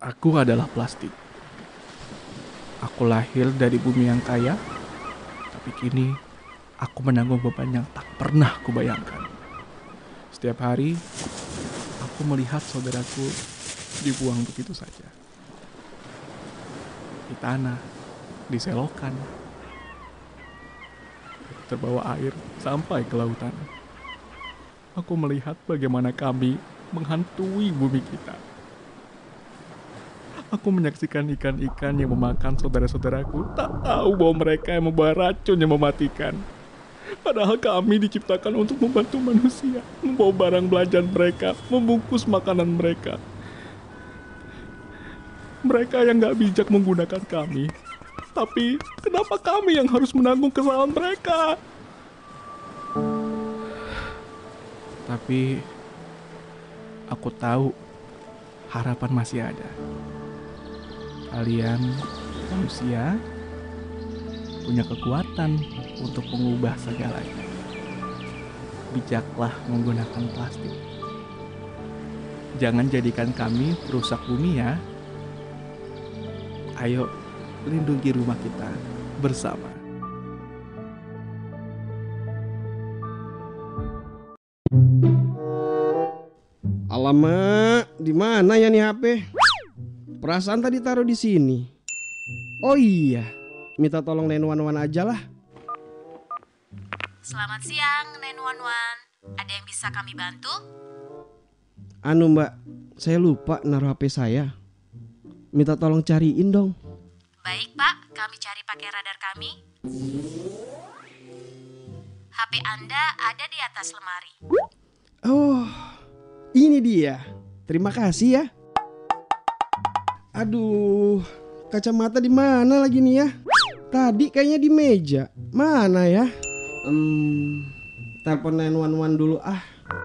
Aku adalah plastik. Aku lahir dari bumi yang kaya, tapi kini aku menanggung beban yang tak pernah kubayangkan. Setiap hari, aku melihat saudaraku dibuang begitu saja. Di tanah, di selokan, terbawa air sampai ke lautan. Aku melihat bagaimana kami menghantui bumi kita. Aku menyaksikan ikan-ikan yang memakan saudara-saudaraku, tak tahu bahwa mereka yang membawa racun yang mematikan. Padahal kami diciptakan untuk membantu manusia, membawa barang belanjaan mereka, membungkus makanan mereka. Mereka yang gak bijak menggunakan kami. Tapi kenapa kami yang harus menanggung kesalahan mereka? Tapi aku tahu harapan masih ada. Kalian manusia punya kekuatan untuk mengubah segalanya. Bijaklah menggunakan plastik. Jangan jadikan kami perusak bumi ya. Ayo lindungi rumah kita bersama. Alamak, di mana ya nih HP? Perasaan tadi taruh di sini. Oh iya, minta tolong 911 aja lah. Selamat siang, 911. Ada yang bisa kami bantu? Mbak, saya lupa naruh HP saya. Minta tolong cariin dong. Baik Pak, kami cari pakai radar kami. HP Anda ada di atas lemari. Oh, ini dia. Terima kasih ya. Aduh, kacamata di mana lagi nih ya? Tadi kayaknya di meja. Mana ya? Telepon 911 dulu ah.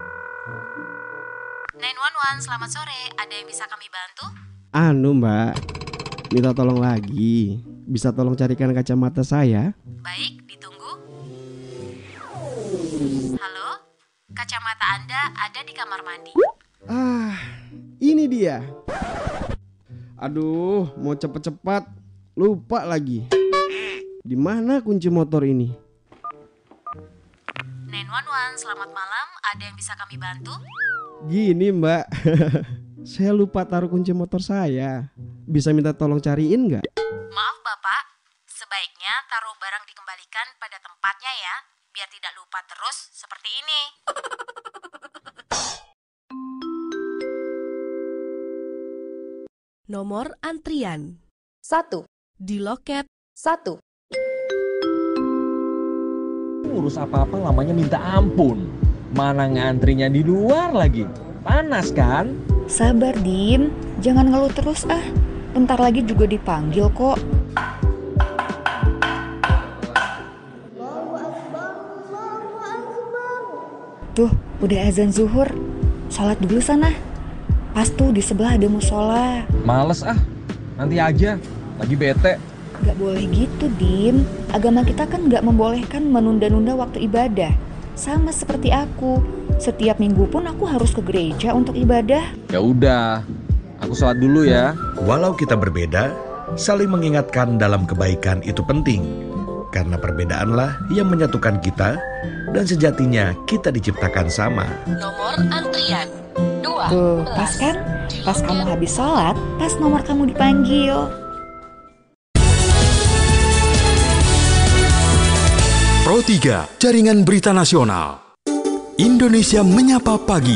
911, selamat sore. Ada yang bisa kami bantu? Mbak, minta tolong lagi. Bisa tolong carikan kacamata saya? Baik, ditunggu. Halo, kacamata Anda ada di kamar mandi. Ini dia. Aduh, mau cepet-cepat, lupa lagi. Di mana kunci motor ini? 911, selamat malam. Ada yang bisa kami bantu? Gini Mbak, saya lupa taruh kunci motor saya. Bisa minta tolong cariin nggak? Maaf Bapak, sebaiknya taruh barang dikembalikan pada tempatnya ya, biar tidak lupa terus seperti ini. Nomor antrian 1. di loket 1. Urus apa-apa lamanya minta ampun. Mana ngantrinya di luar lagi. Panas kan? Sabar Dim, jangan ngeluh terus ah. Bentar lagi juga dipanggil kok. Tuh, udah azan zuhur. Sholat dulu sana. Pas tuh di sebelah ada musola. Males ah, nanti aja. Lagi bete. Gak boleh gitu Dim. Agama kita kan gak membolehkan menunda-nunda waktu ibadah. Sama seperti aku. Setiap minggu pun aku harus ke gereja untuk ibadah. Ya udah, aku sholat dulu ya. Walau kita berbeda, saling mengingatkan dalam kebaikan itu penting. Karena perbedaanlah yang menyatukan kita, dan sejatinya kita diciptakan sama. Nomor antrian 2. Tuh, pas kan? Pas kamu habis sholat, pas nomor kamu dipanggil. Pro 3, Jaringan Berita Nasional. Indonesia Menyapa Pagi.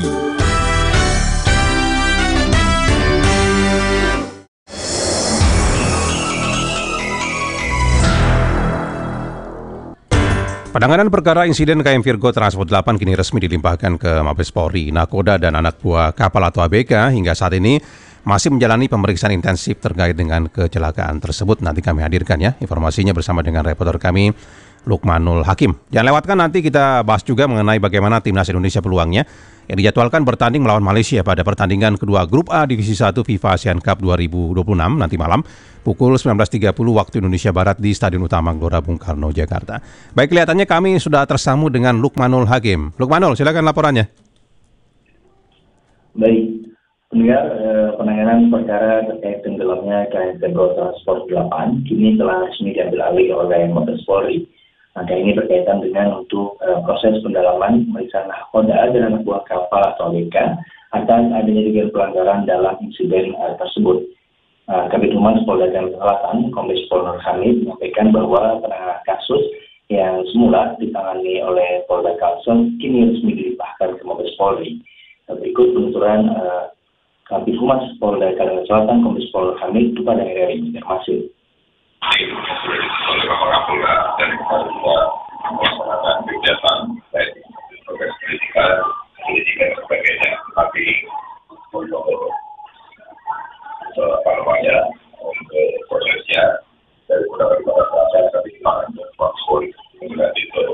Penanganan perkara insiden KM Virgo Transport 8 kini resmi dilimpahkan ke Mabes Polri, Nakoda dan anak buah kapal atau ABK hingga saat ini masih menjalani pemeriksaan intensif terkait dengan kecelakaan tersebut. Nanti kami hadirkan ya informasinya bersama dengan reporter kami Lukmanul Hakim. Jangan lewatkan, nanti kita bahas juga mengenai bagaimana Timnas Indonesia peluangnya yang dijadwalkan bertanding melawan Malaysia pada pertandingan kedua Grup A Divisi 1 FIFA Asian Cup 2026 nanti malam pukul 19.30 waktu Indonesia Barat di Stadion Utama Gelora Bung Karno, Jakarta. Baik, kelihatannya kami sudah tersambung dengan Lukmanul Hakim. Lukmanul, silakan laporannya. Baik, Pendengar, penanganan perkara terkait tenggelamnya KM Virgo Transport 8 kini telah resmi diambil alih oleh Mabes Polri. Langkah ini berkaitan dengan untuk proses pendalaman pemeriksaan nahkoda dan anak buah kapal atau ABK atas adanya dugaan pelanggaran dalam insiden tersebut. Kabid Humas Polda Kalimantan Selatan, Kombes Pol Nur Hamid menyampaikan bahwa penanganan kasus yang semula ditangani oleh Polda Kalsel kini resmi dilimpahkan ke Mabes Polri. Berikut penuturan Kabid Humas Polda Kalimantan Selatan, Kombes Pol Hamid kepada RRI Banjarmasin. Oleh Bapak Kapolda dan kepada melaksanakan kegiatan baik proses pendidikan dan sebagainya, tapi untuk untuk prosesnya dari beberapa proses tapi kemarin untuk kemudian itu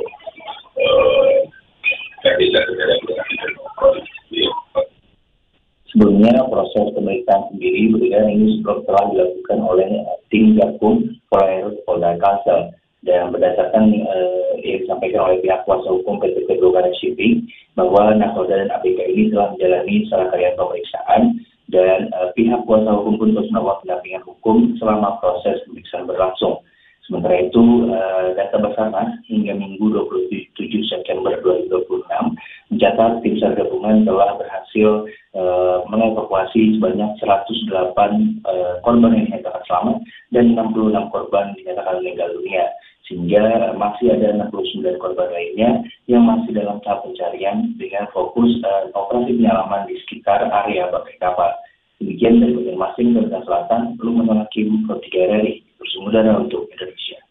sebelumnya proses pemeriksaan sendiri ini telah dilakukan oleh tim gabungan Polda Kalsel dan berdasarkan yang disampaikan oleh pihak kuasa hukum PT Virgo Shipping bahwa nahkoda dan ABK ini telah menjalani serangkaian pemeriksaan dan pihak kuasa hukum pun terus melakukan pendampingan hukum selama proses pemeriksaan berlangsung. Sementara itu, data bersama hingga Minggu 27 September 2026 mencatat tim SAR gabungan telah berhasil mengevakuasi sebanyak 108 korban yang dinyatakan selamat dan 66 korban dinyatakan meninggal dunia. Sehingga masih ada 69 korban lainnya yang masih dalam tahap pencarian dengan fokus operasi penyelaman di sekitar area bangkai kapal. Demikian dari Banjarmasin, Kalimantan Selatan, belum menolaki Pro 3 RRI bersumudara untuk Indonesia.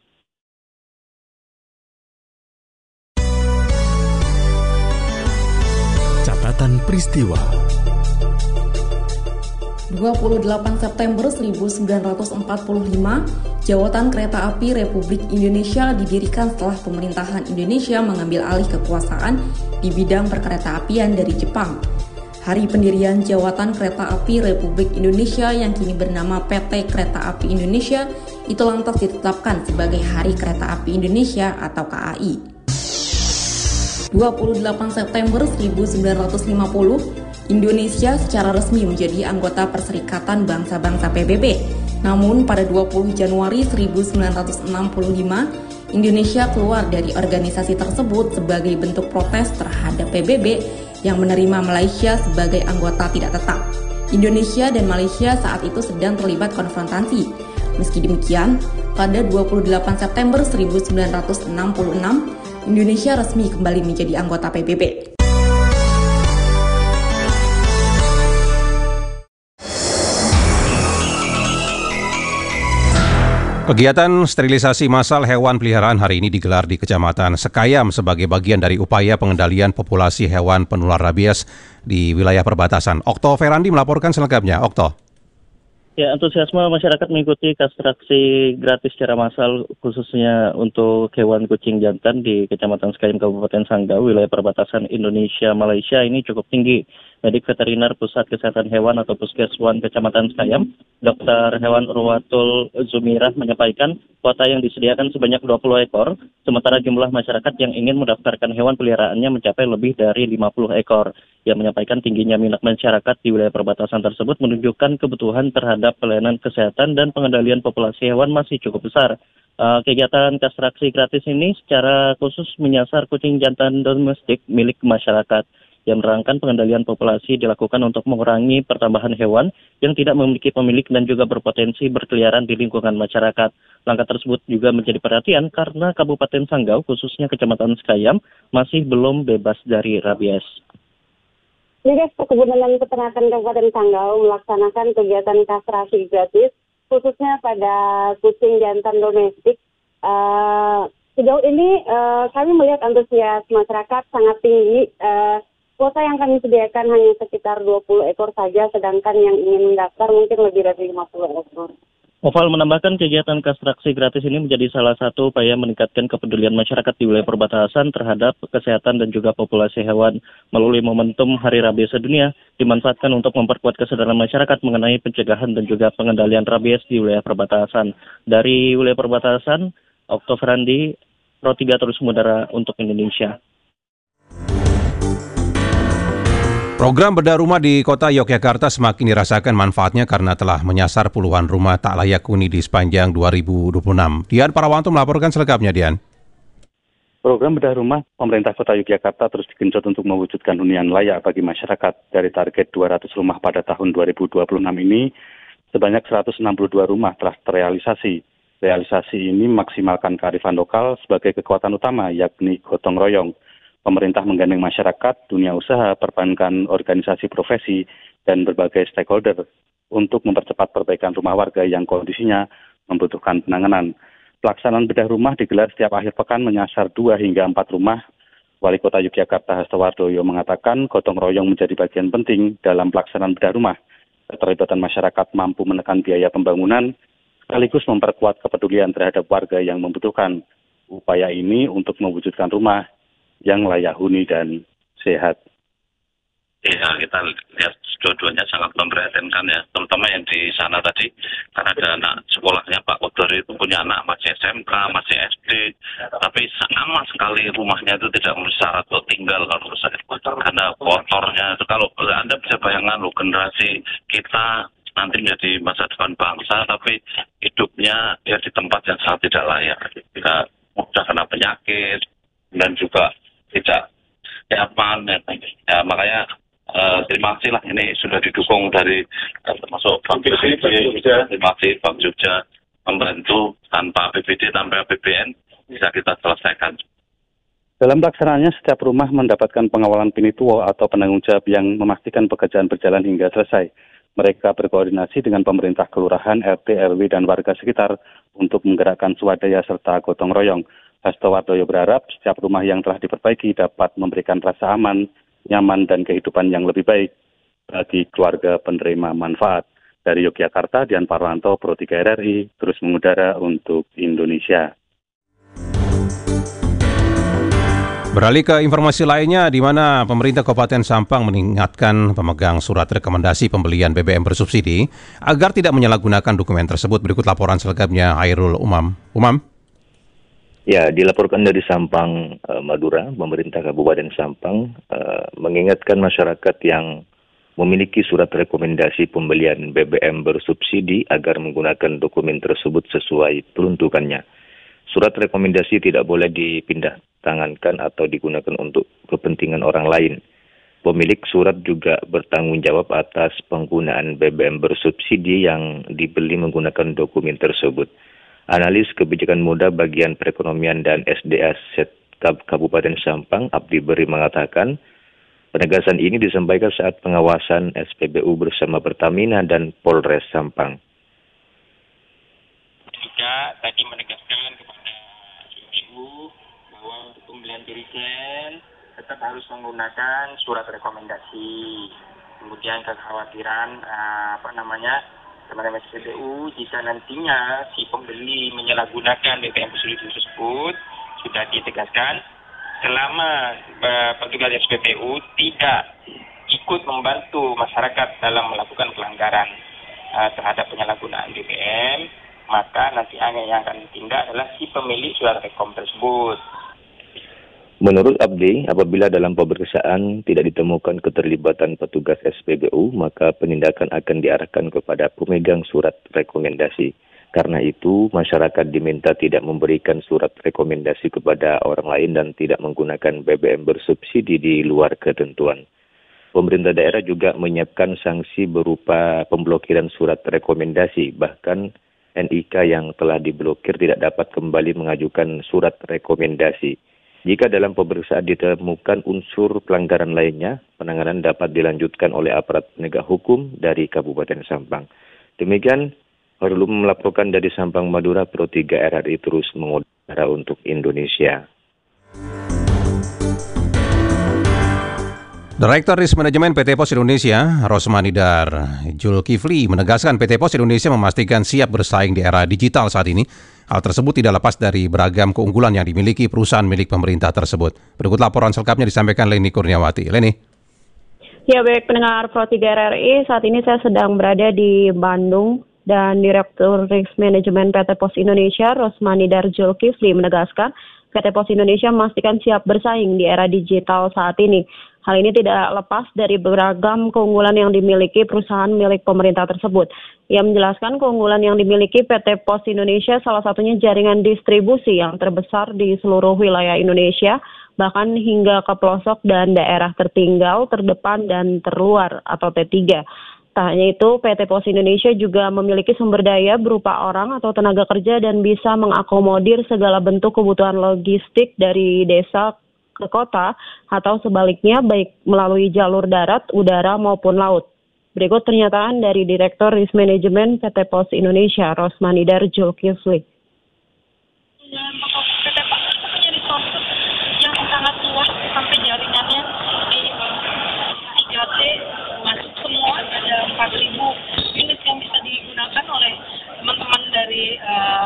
Catatan peristiwa 28 September 1945, Jawatan Kereta Api Republik Indonesia didirikan setelah pemerintahan Indonesia mengambil alih kekuasaan di bidang perkeretaapian dari Jepang. Hari pendirian Jawatan Kereta Api Republik Indonesia yang kini bernama PT Kereta Api Indonesia itu lantas ditetapkan sebagai Hari Kereta Api Indonesia atau KAI. 28 September 1950, Indonesia secara resmi menjadi anggota Perserikatan Bangsa-Bangsa PBB. Namun pada 20 Januari 1965, Indonesia keluar dari organisasi tersebut sebagai bentuk protes terhadap PBB yang menerima Malaysia sebagai anggota tidak tetap. Indonesia dan Malaysia saat itu sedang terlibat konfrontasi. Meski demikian, pada 28 September 1966, Indonesia resmi kembali menjadi anggota PBB. Kegiatan sterilisasi massal hewan peliharaan hari ini digelar di Kecamatan Sekayam sebagai bagian dari upaya pengendalian populasi hewan penular rabies di wilayah perbatasan. Okto Ferandi melaporkan selengkapnya. Okto. Ya, antusiasme masyarakat mengikuti kastrasi gratis secara massal khususnya untuk hewan kucing jantan di Kecamatan Sekayam Kabupaten Sanggau, wilayah perbatasan Indonesia-Malaysia ini cukup tinggi. Medik Veteriner Pusat Kesehatan Hewan atau Puskeswan Kecamatan Sekayam, Dr. Hewan Urwatul Zumirah menyampaikan kuota yang disediakan sebanyak 20 ekor, sementara jumlah masyarakat yang ingin mendaftarkan hewan peliharaannya mencapai lebih dari 50 ekor. Ia menyampaikan tingginya minat masyarakat di wilayah perbatasan tersebut menunjukkan kebutuhan terhadap pelayanan kesehatan dan pengendalian populasi hewan masih cukup besar. Kegiatan kastrasi gratis ini secara khusus menyasar kucing jantan domestik milik masyarakat. Yang menerangkan pengendalian populasi dilakukan untuk mengurangi pertambahan hewan yang tidak memiliki pemilik dan juga berpotensi berkeliaran di lingkungan masyarakat. Langkah tersebut juga menjadi perhatian karena Kabupaten Sanggau, khususnya Kecamatan Sekayam, masih belum bebas dari rabies. Dinas Perkebunan dan Peternakan Kabupaten Sanggau melaksanakan kegiatan kastrasi gratis, khususnya pada kucing jantan domestik. Sejauh ini kami melihat antusias masyarakat sangat tinggi. Kuota yang kami sediakan hanya sekitar 20 ekor saja, sedangkan yang ingin mendaftar mungkin lebih dari 50 ekor. Oval menambahkan kegiatan kastrasi gratis ini menjadi salah satu upaya meningkatkan kepedulian masyarakat di wilayah perbatasan terhadap kesehatan dan juga populasi hewan. Melalui momentum Hari Rabies Sedunia, dimanfaatkan untuk memperkuat kesadaran masyarakat mengenai pencegahan dan juga pengendalian rabies di wilayah perbatasan. Dari wilayah perbatasan, Okto Ferandi, Pro 3 terus mengudara untuk Indonesia. Program bedah rumah di kota Yogyakarta semakin dirasakan manfaatnya karena telah menyasar puluhan rumah tak layak huni di sepanjang 2026. Dian Parawanto melaporkan selengkapnya, Dian. Program bedah rumah pemerintah kota Yogyakarta terus digenjot untuk mewujudkan hunian layak bagi masyarakat. Dari target 200 rumah pada tahun 2026 ini, sebanyak 162 rumah telah terrealisasi. Realisasi ini memaksimalkan kearifan lokal sebagai kekuatan utama, yakni gotong royong. Pemerintah menggandeng masyarakat, dunia usaha, perbankan, organisasi profesi, dan berbagai stakeholder untuk mempercepat perbaikan rumah warga yang kondisinya membutuhkan penanganan. Pelaksanaan bedah rumah digelar setiap akhir pekan menyasar 2 hingga 4 rumah. Wali Kota Yogyakarta Hasto Wardoyo mengatakan gotong royong menjadi bagian penting dalam pelaksanaan bedah rumah. Keterlibatan masyarakat mampu menekan biaya pembangunan, sekaligus memperkuat kepedulian terhadap warga yang membutuhkan. Upaya ini untuk mewujudkan rumah yang layak huni dan sehat. Ya, kita lihat dua-duanya sangat memprihatinkan ya, terutama yang di sana tadi, karena ada anak sekolahnya Pak Kodor itu punya anak masih SMK, masih SD, tapi sama sekali rumahnya itu tidak memenuhi syarat untuk tinggal kalau saya, karena kotornya itu. Kalau Anda bisa bayangkan loh, generasi kita nanti menjadi masa depan bangsa, tapi hidupnya ya di tempat yang sangat tidak layak. Kita mudah kena penyakit dan juga tidak nyaman ya, makanya terima kasih lah, ini sudah didukung dari termasuk Bank BPD, terima kasih Bank Jogja membantu. Tanpa BPD, tanpa APBN bisa kita selesaikan. Dalam pelaksanaannya, setiap rumah mendapatkan pengawalan pinituo atau penanggung jawab yang memastikan pekerjaan berjalan hingga selesai. Mereka berkoordinasi dengan pemerintah kelurahan, RT, RW, dan warga sekitar untuk menggerakkan swadaya serta gotong royong. Hasto Wardoyo berharap setiap rumah yang telah diperbaiki dapat memberikan rasa aman, nyaman, dan kehidupan yang lebih baik bagi keluarga penerima manfaat. Dari Yogyakarta, Dian Parwanto, Pro 3 RRI, terus mengudara untuk Indonesia. Beralih ke informasi lainnya, di mana pemerintah Kabupaten Sampang mengingatkan pemegang surat rekomendasi pembelian BBM bersubsidi agar tidak menyalahgunakan dokumen tersebut. Berikut laporan selengkapnya Hairul Umam. Ya, dilaporkan dari Sampang, Madura, pemerintah Kabupaten Sampang mengingatkan masyarakat yang memiliki surat rekomendasi pembelian BBM bersubsidi agar menggunakan dokumen tersebut sesuai peruntukannya. Surat rekomendasi tidak boleh dipindah tangankan atau digunakan untuk kepentingan orang lain. Pemilik surat juga bertanggung jawab atas penggunaan BBM bersubsidi yang dibeli menggunakan dokumen tersebut. Analis Kebijakan Muda Bagian Perekonomian dan SDA Kabupaten Sampang, Abdi Beri mengatakan, penegasan ini disampaikan saat pengawasan SPBU bersama Pertamina dan Polres Sampang. Juga tadi menegaskan kepada SPBU bahwa untuk pembelian dirjen tetap harus menggunakan surat rekomendasi. Kemudian kekhawatiran teman-teman SPBU jika nantinya si pembeli menyalahgunakan BBM bersubsidi tersebut, sudah ditegaskan selama petugas SPBU tidak ikut membantu masyarakat dalam melakukan pelanggaran terhadap penyalahgunaan BBM, maka nanti yang akan ditindak adalah si pemilik surat rekom tersebut. Menurut Abdi, apabila dalam pemeriksaan tidak ditemukan keterlibatan petugas SPBU, maka penindakan akan diarahkan kepada pemegang surat rekomendasi. Karena itu, masyarakat diminta tidak memberikan surat rekomendasi kepada orang lain dan tidak menggunakan BBM bersubsidi di luar ketentuan. Pemerintah daerah juga menyiapkan sanksi berupa pemblokiran surat rekomendasi, bahkan NIK yang telah diblokir tidak dapat kembali mengajukan surat rekomendasi. Jika dalam pemeriksaan ditemukan unsur pelanggaran lainnya, penanganan dapat dilanjutkan oleh aparat penegak hukum dari Kabupaten Sampang. Demikian, Harulum melaporkan dari Sampang, Madura, Pro 3 RRI terus mengudara untuk Indonesia. Direktur Risk Manajemen PT Pos Indonesia, Rosmani Dar Julkifli, menegaskan PT Pos Indonesia memastikan siap bersaing di era digital saat ini. Hal tersebut tidak lepas dari beragam keunggulan yang dimiliki perusahaan milik pemerintah tersebut. Berikut laporan selengkapnya disampaikan Leni Kurniawati. Leni. Ya, baik pendengar Pro 3 RRI, saat ini saya sedang berada di Bandung dan Direktur Risk Manajemen PT Pos Indonesia, Rosmani Dar Julkifli, menegaskan PT Pos Indonesia memastikan siap bersaing di era digital saat ini. Hal ini tidak lepas dari beragam keunggulan yang dimiliki perusahaan milik pemerintah tersebut. Ia menjelaskan keunggulan yang dimiliki PT Pos Indonesia salah satunya jaringan distribusi yang terbesar di seluruh wilayah Indonesia, bahkan hingga ke pelosok dan daerah tertinggal, terdepan, dan terluar atau T3. Tak hanya itu, PT Pos Indonesia juga memiliki sumber daya berupa orang atau tenaga kerja dan bisa mengakomodir segala bentuk kebutuhan logistik dari desa ke kota atau sebaliknya baik melalui jalur darat, udara maupun laut. Berikut pernyataan dari Direktur Risk Management PT Pos Indonesia, Rosmani Zulkifli. PT Pos itu punya resources yang sangat luas sampai jaringannya di 3T masuk semua, ada 4.000 unit yang bisa digunakan oleh teman-teman dari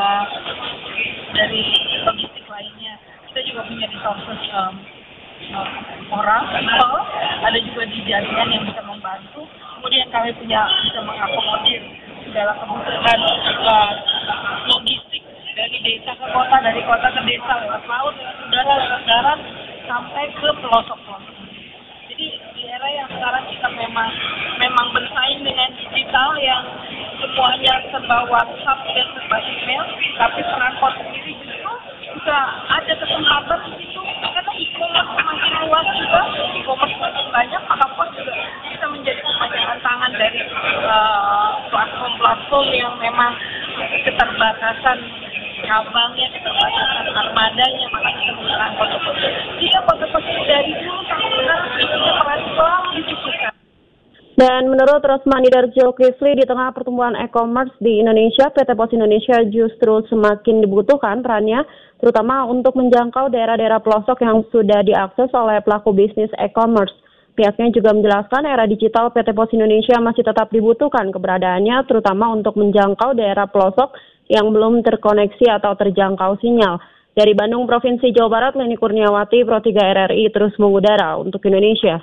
logistik lainnya. Kita juga punya resources orang, people, ada juga di jaringan yang bisa membantu. Kemudian kami bisa mengakomodir segala kebutuhan logistik dari desa ke kota, dari kota ke desa, lewat laut, lewat udara, lewat darat, sampai ke pelosok-pelosok. Jadi di era yang sekarang kita memang bersaing dengan digital yang semuanya serba WhatsApp dan serba email, tapi peran pos sendiri justru bisa ada kesempatan di situ karena e-commerce semakin luas juga, e-commerce semakin banyak, maka pos juga bisa menjadi kepanjangan tangan dari platform-platform yang memang keterbatasan cabangnya, keterbatasan armadanya, maka kita menggunakan pos-pos. Jika pos-pos ini dari dulu sampai sekarang punya peran selalu dibutuhkan. Dan menurut Rosmani Zulkifli, di tengah pertumbuhan e-commerce di Indonesia, PT Pos Indonesia justru semakin dibutuhkan perannya, terutama untuk menjangkau daerah-daerah pelosok yang sudah diakses oleh pelaku bisnis e-commerce. Pihaknya juga menjelaskan era digital PT Pos Indonesia masih tetap dibutuhkan keberadaannya, terutama untuk menjangkau daerah pelosok yang belum terkoneksi atau terjangkau sinyal. Dari Bandung, Provinsi Jawa Barat, Leni Kurniawati, Pro 3 RRI terus mengudara untuk Indonesia.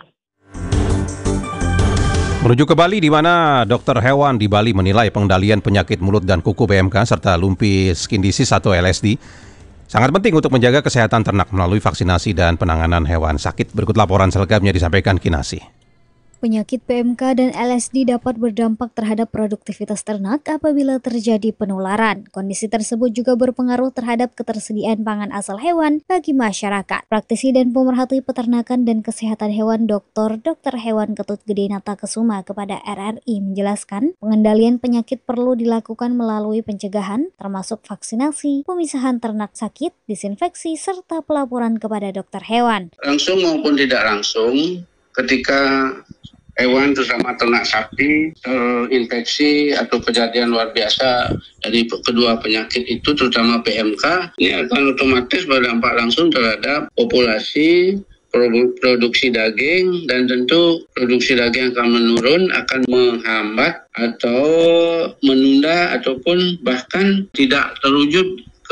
Menuju ke Bali, di mana dokter hewan di Bali menilai pengendalian penyakit mulut dan kuku PMK serta lumpy skin disease atau LSD sangat penting untuk menjaga kesehatan ternak melalui vaksinasi dan penanganan hewan sakit. Berikut laporan selengkapnya disampaikan Kinasi. Penyakit PMK dan LSD dapat berdampak terhadap produktivitas ternak apabila terjadi penularan. Kondisi tersebut juga berpengaruh terhadap ketersediaan pangan asal hewan bagi masyarakat. Praktisi dan pemerhati peternakan dan kesehatan hewan Dr. Hewan Ketut Gede Nata Kesuma kepada RRI menjelaskan, pengendalian penyakit perlu dilakukan melalui pencegahan, termasuk vaksinasi, pemisahan ternak sakit, disinfeksi, serta pelaporan kepada dokter hewan. Langsung maupun tidak langsung, ketika hewan terutama ternak sapi terinfeksi atau kejadian luar biasa dari kedua penyakit itu terutama PMK, ini akan otomatis berdampak langsung terhadap populasi, produksi daging, dan tentu produksi daging akan menurun, akan menghambat atau menunda ataupun bahkan tidak terwujud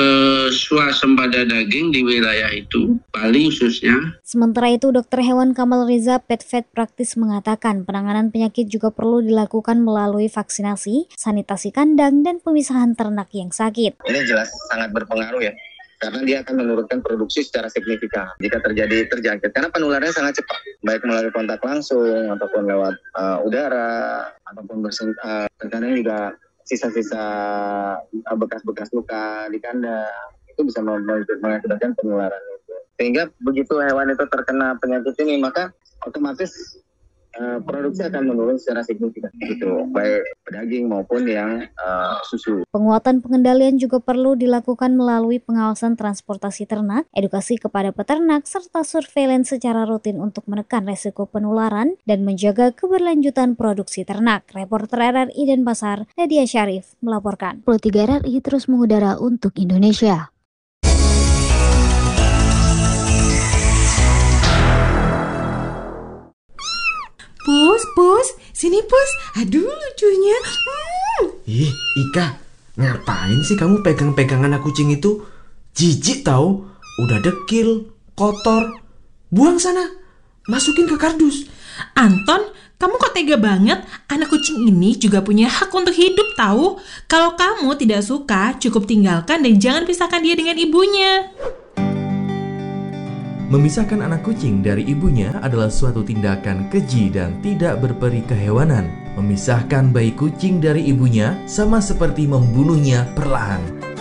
swasembada daging di wilayah itu, Bali khususnya. Sementara itu, Dokter Hewan Kamal Reza, Pet Vet Praktis mengatakan penanganan penyakit juga perlu dilakukan melalui vaksinasi, sanitasi kandang, dan pemisahan ternak yang sakit. Ini jelas sangat berpengaruh ya, karena dia akan menurunkan produksi secara signifikan jika terjadi terjangkit, karena penularannya sangat cepat, baik melalui kontak langsung ataupun lewat udara ataupun terkadang juga sisa-sisa bekas-bekas luka di kandang itu bisa mengakibatkan penularan itu. Sehingga begitu hewan itu terkena penyakit ini, maka otomatis produksi akan menurun secara signifikan, gitu, baik daging maupun yang susu. Penguatan pengendalian juga perlu dilakukan melalui pengawasan transportasi ternak, edukasi kepada peternak, serta surveillance secara rutin untuk menekan resiko penularan dan menjaga keberlanjutan produksi ternak. Reporter RRI Denpasar, Nadia Syarif melaporkan. Pro 3 RRI terus mengudara untuk Indonesia. Pus, sini Pus. Aduh lucunya. Ih, Ika, ngapain sih kamu pegang-pegangan anak kucing itu? Jijik tahu, udah dekil, kotor. Buang sana, masukin ke kardus. Anton, kamu kok tega banget? Anak kucing ini juga punya hak untuk hidup tahu. Kalau kamu tidak suka, cukup tinggalkan dan jangan pisahkan dia dengan ibunya. Memisahkan anak kucing dari ibunya adalah suatu tindakan keji dan tidak berperi kehewanan. Memisahkan bayi kucing dari ibunya sama seperti membunuhnya perlahan.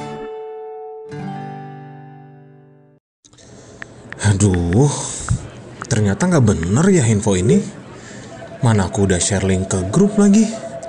Aduh, ternyata nggak bener ya info ini. Mana aku udah share link ke grup lagi.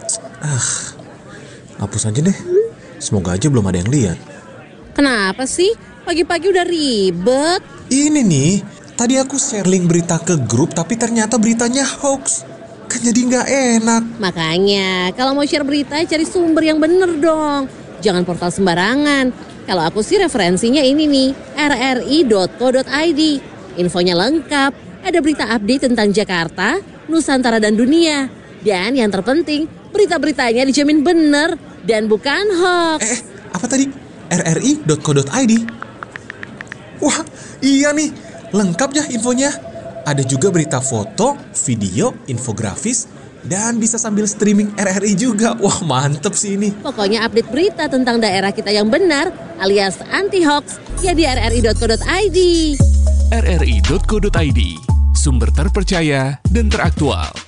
Hapus aja deh. Semoga aja belum ada yang lihat. Kenapa sih? Pagi-pagi udah ribet. Ini nih, tadi aku share link berita ke grup tapi ternyata beritanya hoax. Kan jadi nggak enak. Makanya, kalau mau share berita cari sumber yang bener dong. Jangan portal sembarangan. Kalau aku sih referensinya ini nih, rri.co.id. Infonya lengkap, ada berita update tentang Jakarta, Nusantara dan dunia. Dan yang terpenting, berita-beritanya dijamin bener dan bukan hoax. Apa tadi? rri.co.id? Wah, iya nih, lengkap ya infonya. Ada juga berita foto, video, infografis, dan bisa sambil streaming RRI juga. Wah, mantep sih ini. Pokoknya update berita tentang daerah kita yang benar, alias anti-hoax, ya di rri.co.id. rri.co.id, sumber terpercaya dan teraktual.